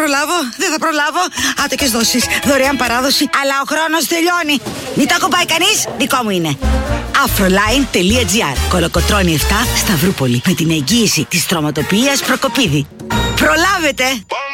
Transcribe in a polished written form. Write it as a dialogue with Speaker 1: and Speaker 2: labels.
Speaker 1: δεν θα προλάβω. Άντε και δώσεις, δωρεάν παράδοση. Αλλά ο χρόνος τελειώνει. Μην το ακουμπάει κανείς, δικό μου είναι. Afroline.gr. Κολοκοτρώνη 7, Σταυρούπολη. Με την εγγύηση της Στρωματοποιίας Προκοπίδη. Προλάβετε!